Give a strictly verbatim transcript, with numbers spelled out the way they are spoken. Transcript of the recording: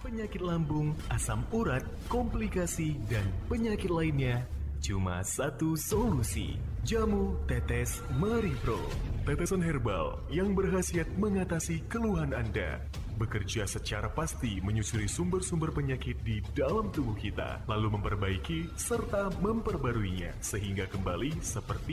penyakit lambung, asam urat, komplikasi, dan penyakit lainnya, cuma satu solusi. Jamu Tetes Maripro. Tetesan herbal yang berkhasiat mengatasi keluhan Anda. Bekerja secara pasti menyusuri sumber-sumber penyakit di dalam tubuh kita, lalu memperbaiki serta memperbaruinya sehingga kembali seperti